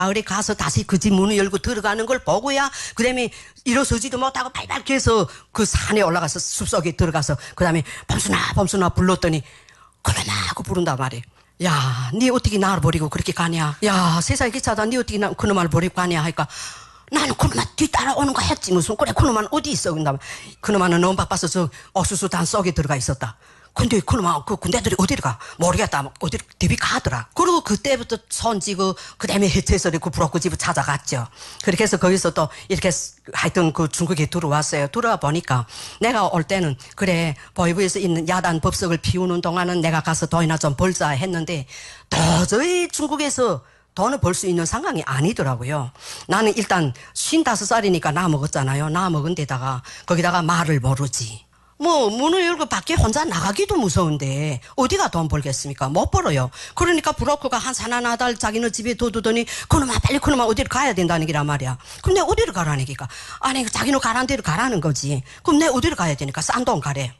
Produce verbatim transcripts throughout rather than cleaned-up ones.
마을에 가서 다시 그 집 문을 열고 들어가는 걸 보고야 그 다음에 일어서지도 못하고 발발케 해서 그 산에 올라가서 숲속에 들어가서 그 다음에 범순아 범순아 불렀더니 그러나 하고 부른단 말이에요. 야, 니 어떻게 나를 버리고 그렇게 가냐? 야, 세상에 기차다. 니 어떻게 나, 그놈을 버리고 가냐? 하니까 나는 그놈만 뒤따라오는 거 했지 무슨. 그래 그놈만 어디 있어? 근데 그놈만은 너무 바빠서 저 옥수수 단 속에 들어가 있었다. 근데 그놈아 그 군대들이 어디로 가? 모르겠다. 어디로 대비 가더라. 그리고 그때부터 손 쥐고 그 다음에 해체설에 그 부럽고 집을 찾아갔죠. 그렇게 해서 거기서 또 이렇게 하여튼 그 중국에 들어왔어요. 들어와 보니까 내가 올 때는 그래 보이부에서 있는 야단 법석을 피우는 동안은 내가 가서 돈이나 좀 벌자 했는데 도저히 중국에서 돈을 벌 수 있는 상황이 아니더라고요. 나는 일단 쉰다섯 살이니까 나 먹었잖아요. 나 먹은 데다가 거기다가 말을 모르지. 뭐 문을 열고 밖에 혼자 나가기도 무서운데 어디가 돈 벌겠습니까? 못 벌어요. 그러니까 브로커가 한 사나나달 자기네 집에 둬두더니 그놈아 빨리 그놈아 어디를 가야 된다는 기란 말이야. 그럼 내 어디를 가라는 기까? 아니 자기는 가라는 데로 가라는 거지. 그럼 내 어디를 가야 되니까? 싼동 가래.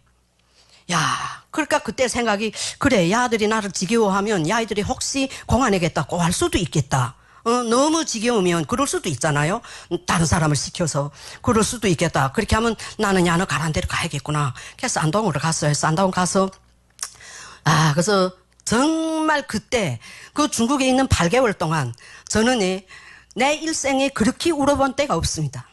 야, 그러니까 그때 생각이 그래 야들이 나를 지겨워하면 야이들이 혹시 공안하겠다고 할 수도 있겠다. 어, 너무 지겨우면 그럴 수도 있잖아요. 다른 사람을 시켜서 그럴 수도 있겠다. 그렇게 하면 나는 야너 가란 데로 가야겠구나. 그래서 안동으로 갔어요. 안동 가서 아 그래서 정말 그때 그 중국에 있는 팔 개월 동안 저는 내 일생에 그렇게 울어본 때가 없습니다.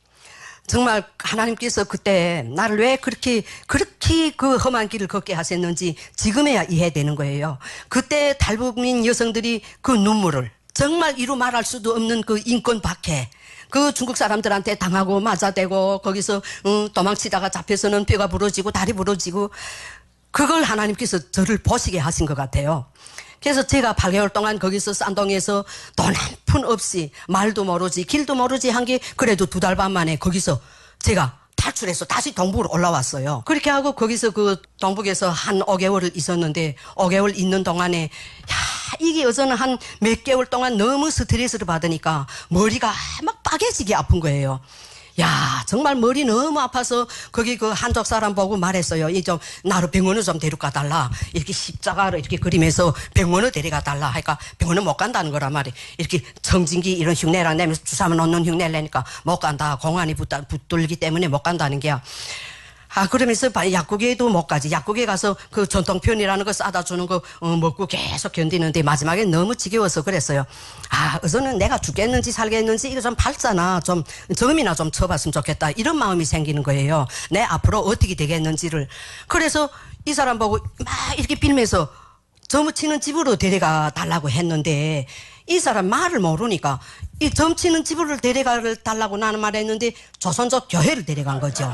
정말 하나님께서 그때 나를 왜 그렇게 그렇게 그 험한 길을 걷게 하셨는지 지금에야 이해되는 거예요. 그때 탈북민 여성들이 그 눈물을 정말 이루 말할 수도 없는 그 인권 박해, 그 중국 사람들한테 당하고 맞아대고 거기서 음, 도망치다가 잡혀서는 뼈가 부러지고 다리 부러지고 그걸 하나님께서 저를 보시게 하신 것 같아요. 그래서 제가 팔 개월 동안 거기서 싼동에서 돈 한 푼 없이 말도 모르지 길도 모르지 한 게 그래도 두 달 반 만에 거기서 제가 탈출해서 다시 동북으로 올라왔어요. 그렇게 하고 거기서 그 동북에서 한 오 개월을 있었는데 오 개월 있는 동안에 야 이게 어서는 한 몇 개월 동안 너무 스트레스를 받으니까 머리가 막 빠개지게 아픈 거예요. 야 정말 머리 너무 아파서 거기 그 한족 사람 보고 말했어요. 이 좀 나를 병원을 좀 데려가 달라. 이렇게 십자가로 이렇게 그리면서 병원을 데려가 달라 하니까 병원을 못 간다는 거란 말이에요. 이렇게 청진기 이런 흉내를 내면서 주사만 놓는 흉내를 내니까 못 간다. 공안이 붙다, 붙들기 때문에 못 간다는 게야. 아, 그러면서 약국에도 못 가지. 약국에 가서 그 전통편이라는 거 싸다 주는 거 어, 먹고 계속 견디는데 마지막에 너무 지겨워서 그랬어요. 아, 어서는 내가 죽겠는지 살겠는지 이거 좀 팔잖아. 좀 점이나 좀 쳐봤으면 좋겠다. 이런 마음이 생기는 거예요. 내 앞으로 어떻게 되겠는지를. 그래서 이 사람 보고 막 이렇게 빌면서 점 치는 집으로 데려가 달라고 했는데 이 사람 말을 모르니까 이 점 치는 집으로 데려가 달라고 나는 말했는데 조선족 교회를 데려간 거죠.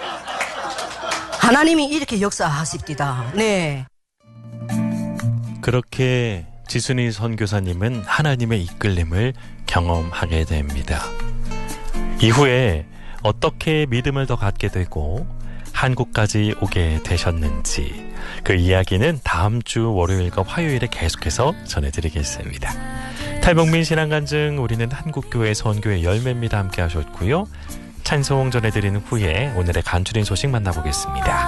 하나님이 이렇게 역사하십니다. 네. 그렇게 지순이 선교사님은 하나님의 이끌림을 경험하게 됩니다. 이후에 어떻게 믿음을 더 갖게 되고 한국까지 오게 되셨는지 그 이야기는 다음 주 월요일과 화요일에 계속해서 전해드리겠습니다. 탈북민 신앙간증 우리는 한국교회 선교의 열매입니다. 함께 하셨고요. 찬송 전해드리는 후에 오늘의 간추린 소식 만나보겠습니다.